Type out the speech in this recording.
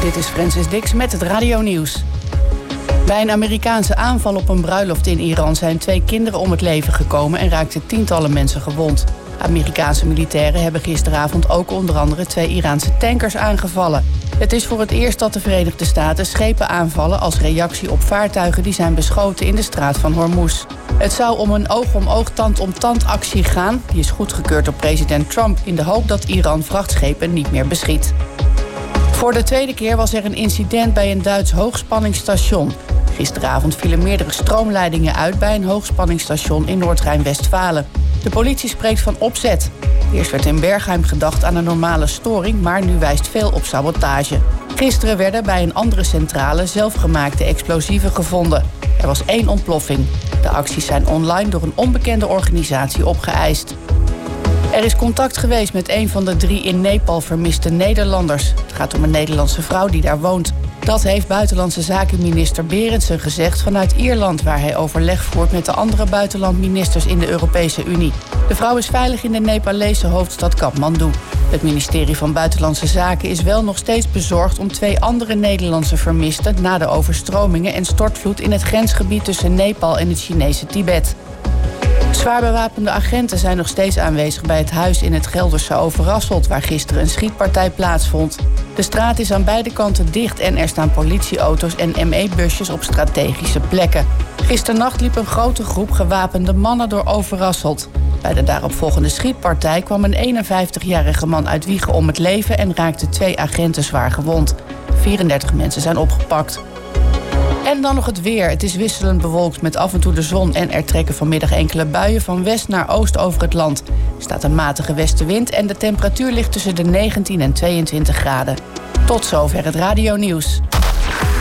Dit is Francis Dix met het radionieuws. Bij een Amerikaanse aanval op een bruiloft in Iran zijn 2 kinderen om het leven gekomen en raakten tientallen mensen gewond. Amerikaanse militairen hebben gisteravond ook onder andere 2 Iraanse tankers aangevallen. Het is voor het eerst dat de Verenigde Staten schepen aanvallen als reactie op vaartuigen die zijn beschoten in de straat van Hormuz. Het zou om een oog-om-oog, tand-om-tand actie gaan. Die is goedgekeurd door president Trump in de hoop dat Iran vrachtschepen niet meer beschiet. Voor de tweede keer was er een incident bij een Duits hoogspanningsstation. Gisteravond vielen meerdere stroomleidingen uit bij een hoogspanningsstation in Noord-Rijn-Westfalen. De politie spreekt van opzet. Eerst werd in Bergheim gedacht aan een normale storing, maar nu wijst veel op sabotage. Gisteren werden bij een andere centrale zelfgemaakte explosieven gevonden. Er was 1 ontploffing. De acties zijn online door een onbekende organisatie opgeëist. Er is contact geweest met een van de 3 in Nepal vermiste Nederlanders. Het gaat om een Nederlandse vrouw die daar woont. Dat heeft Buitenlandse Zakenminister Berendsen gezegd vanuit Ierland, waar hij overleg voert met de andere buitenlandministers in de Europese Unie. De vrouw is veilig in de Nepalese hoofdstad Kathmandu. Het ministerie van Buitenlandse Zaken is wel nog steeds bezorgd om 2 andere Nederlandse vermisten na de overstromingen en stortvloed in het grensgebied tussen Nepal en het Chinese Tibet. Zwaar bewapende agenten zijn nog steeds aanwezig bij het huis in het Gelderse Overasselt, waar gisteren een schietpartij plaatsvond. De straat is aan beide kanten dicht en er staan politieauto's en ME-busjes op strategische plekken. Gisternacht liep een grote groep gewapende mannen door Overasselt. Bij de daaropvolgende schietpartij kwam een 51-jarige man uit Wijchen om het leven en raakten 2 agenten zwaar gewond. 34 mensen zijn opgepakt. En dan nog het weer. Het is wisselend bewolkt met af en toe de zon en er trekken vanmiddag enkele buien van west naar oost over het land. Er staat een matige westenwind en de temperatuur ligt tussen de 19 en 22 graden. Tot zover het radionieuws.